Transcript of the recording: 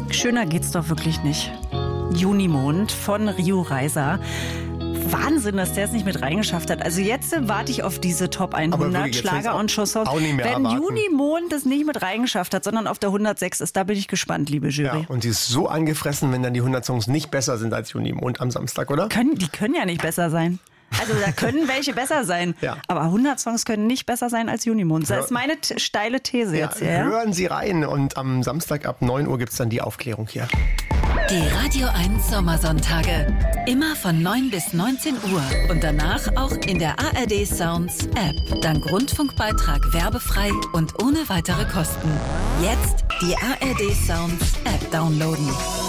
Schöner geht's doch wirklich nicht. Junimond von Rio Reiser. Wahnsinn, dass der es nicht mit reingeschafft hat. Also jetzt warte ich auf diese Top 100 Schlager und Showsongs. Wenn Junimond es nicht mit reingeschafft hat, sondern auf der 106 ist, da bin ich gespannt, liebe Jury. Ja, und die ist so angefressen, wenn dann die 100 Songs nicht besser sind als Junimond am Samstag, oder? Die können ja nicht besser sein. Also da können welche besser sein, aber 100 Songs können nicht besser sein als Junimond. Das ist meine steile These jetzt hier. Hören Sie rein und am Samstag ab 9 Uhr gibt es dann die Aufklärung hier. Die Radio 1 Sommersonntage. Immer von 9 bis 19 Uhr und danach auch in der ARD Sounds App. Dank Rundfunkbeitrag werbefrei und ohne weitere Kosten. Jetzt die ARD Sounds App downloaden.